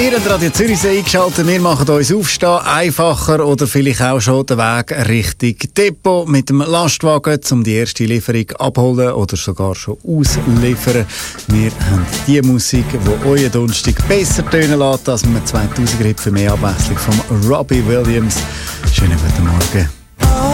Ihr habt Radio Zürichsee eingeschaltet. Wir machen uns aufstehen einfacher oder vielleicht auch schon den Weg Richtung Depot mit dem Lastwagen, um die erste Lieferung abholen oder sogar schon ausliefern. Wir haben die Musik, die euren Donnerstag besser tönen lässt, als man 2000er Hit für mehr Abwechslung von Robbie Williams. Schönen guten Morgen.